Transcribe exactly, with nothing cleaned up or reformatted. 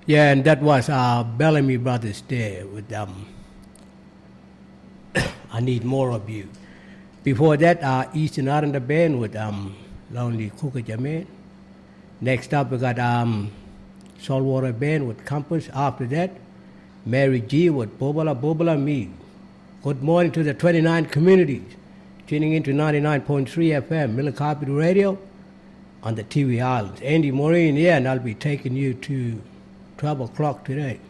Yeah, and that was uh, Bellamy Brothers there with um, I Need More of You. Before that, uh, Eastern Islander Band with um, Lonely Kuka Jaman. Next up, we got um, Saltwater Band with Compass. After that, Mary G with Bobala Bobala Me. Good morning to the twenty-nine communities tuning into ninety-nine point three F M, Millicopy Radio on the T V Islands. Andy Maureen here, and I'll be taking you to twelve o'clock today.